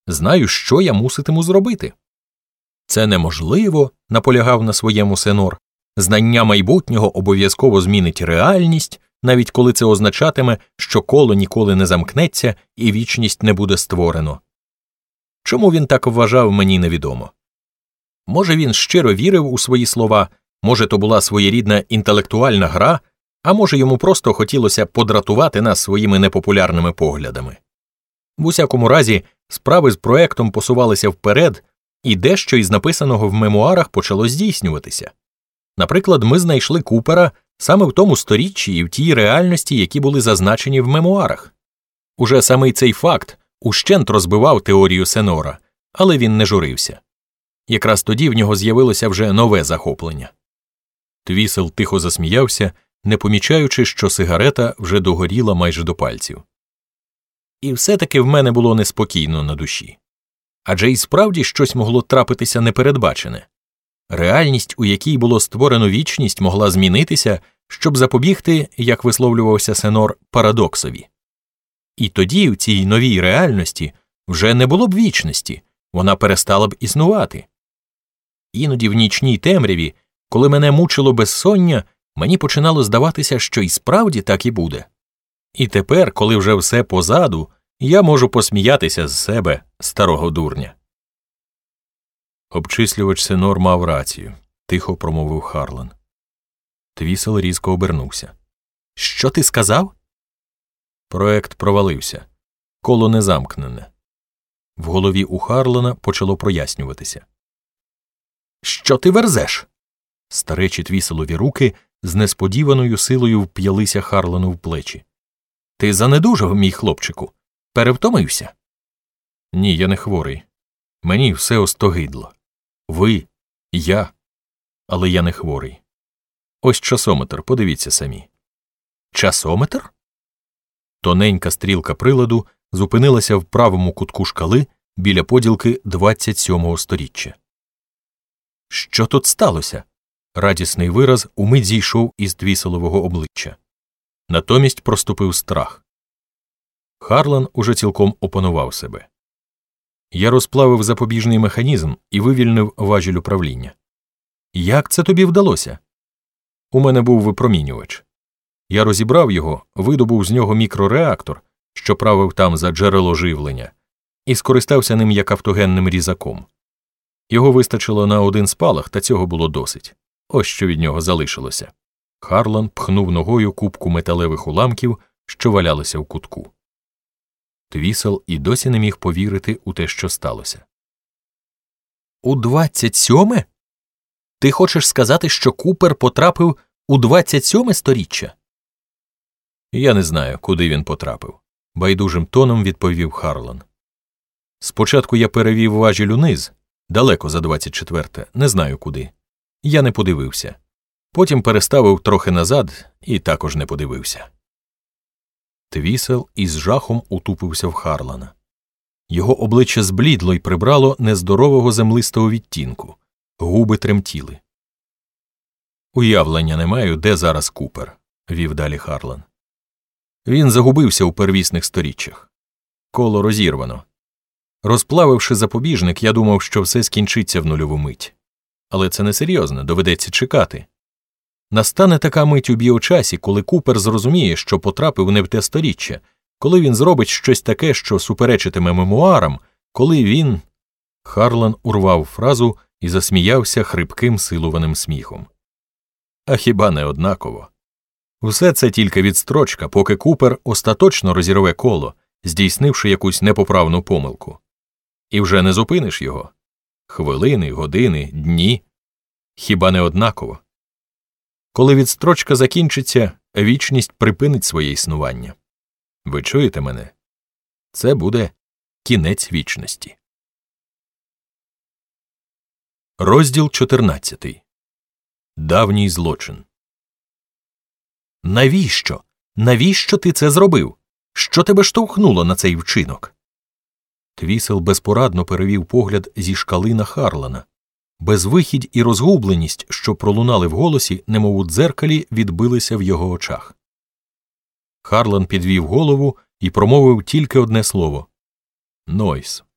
Знаю, що я муситиму зробити. Це неможливо, наполягав на своєму Сенор. Знання майбутнього обов'язково змінить реальність, навіть коли це означатиме, що коло ніколи не замкнеться і вічність не буде створено. Чому він так вважав, мені невідомо. Може, він щиро вірив у свої слова, може, то була своєрідна інтелектуальна гра, а може, йому просто хотілося подратувати нас своїми непопулярними поглядами. В усякому разі, справи з проектом посувалися вперед, і дещо із написаного в мемуарах почало здійснюватися. Наприклад, ми знайшли Купера саме в тому сторіччі і в тій реальності, які були зазначені в мемуарах. Уже самий цей факт ущент розбивав теорію Сенора, але він не журився. Якраз тоді в нього з'явилося вже нове захоплення. Твісел тихо засміявся, не помічаючи, що сигарета вже догоріла майже до пальців. І все-таки в мене було неспокійно на душі. Адже і справді щось могло трапитися непередбачене. Реальність, у якій було створено вічність, могла змінитися, щоб запобігти, як висловлювався Сенор, парадоксові. І тоді в цій новій реальності вже не було б вічності, вона перестала б існувати. Іноді в нічній темряві, коли мене мучило безсоння, мені починало здаватися, що і справді так і буде. І тепер, коли вже все позаду, я можу посміятися з себе, старого дурня. Обчислювач Сенор мав рацію, тихо промовив Харлан. Твісел різко обернувся. Що ти сказав? Проект провалився. Коло не замкнене. В голові у Харлана почало прояснюватися. Що ти верзеш? Старечі Твіселові руки з несподіваною силою вп'ялися Харлану в плечі. Ти занедужав, мій хлопчику? Перевтомився? Ні, я не хворий. Мені все остогидло. Ви, я. Але я не хворий. Ось часометр, подивіться самі. Часометр? Тоненька стрілка приладу зупинилася в правому кутку шкали біля поділки 27-го сторіччя. Що тут сталося? Радісний вираз умить зійшов із Твіселового обличчя. Натомість проступив страх. Харлан уже цілком опанував себе. Я розплавив запобіжний механізм і вивільнив важіль управління. Як це тобі вдалося? У мене був випромінювач. Я розібрав його, видобув з нього мікрореактор, що правив там за джерело живлення, і скористався ним як автогенним різаком. Його вистачило на один спалах, та цього було досить. Ось що від нього залишилося. Харлан пхнув ногою купку металевих уламків, що валялися в кутку. Твісел і досі не міг повірити у те, що сталося. У 27-ме? Ти хочеш сказати, що Купер потрапив у 27-ме сторіччя? Я не знаю, куди він потрапив, байдужим тоном відповів Харлан. Спочатку я перевів важіль униз, далеко за 24-те, не знаю куди. Я не подивився. Потім переставив трохи назад і також не подивився. Твісел із жахом утупився в Харлана. Його обличчя зблідло й прибрало нездорового землистого відтінку. Губи тремтіли. Уявлення не маю, де зараз Купер, вів далі Харлан. Він загубився у первісних сторіччях. Коло розірвано. Розплавивши запобіжник, я думав, що все скінчиться в нульову мить. Але це несерйозно, доведеться чекати. Настане така мить у біочасі, коли Купер зрозуміє, що потрапив не в те сторіччя, коли він зробить щось таке, що суперечитиме мемуарам, коли він… Харлан урвав фразу і засміявся хрипким силуваним сміхом. А хіба не однаково? Все це тільки відстрочка, поки Купер остаточно розірве коло, здійснивши якусь непоправну помилку. І вже не зупиниш його. Хвилини, години, дні. Хіба не однаково? Коли відстрочка закінчиться, вічність припинить своє існування. Ви чуєте мене? Це буде кінець вічності. Розділ 14. Давній злочин. Навіщо? Навіщо ти це зробив? Що тебе штовхнуло на цей вчинок? Твісел безпорадно перевів погляд зі шкали на Харлана. Безвихідь і розгубленість, що пролунали в голосі, немов у дзеркалі, відбилися в його очах. Харлан підвів голову і промовив тільки одне слово – «Нойс».